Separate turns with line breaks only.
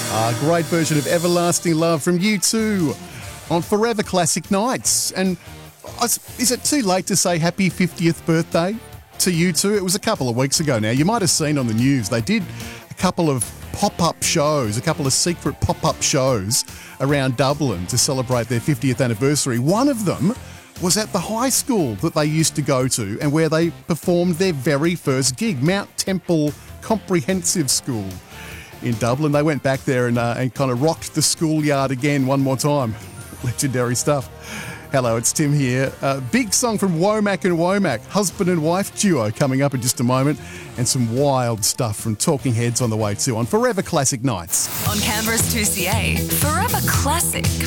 A great version of Everlasting Love from U2 on Forever Classic Nights. And is it too late to say happy 50th birthday to U2? It was a couple of weeks ago now. You might have seen on the news they did a couple of pop-up shows, a couple of secret pop-up shows around Dublin to celebrate their 50th anniversary. One of them was at the high school that they used to go to and where they performed their very first gig, Mount Temple Comprehensive School in Dublin. They went back there and kind of rocked the schoolyard again one more time. Legendary stuff. Hello, it's Tim here. Big song from Womack and Womack, husband and wife duo, coming up in just a moment, and some wild stuff from Talking Heads on the way too on Forever Classic Nights.
On Canberra's 2CA, Forever Classic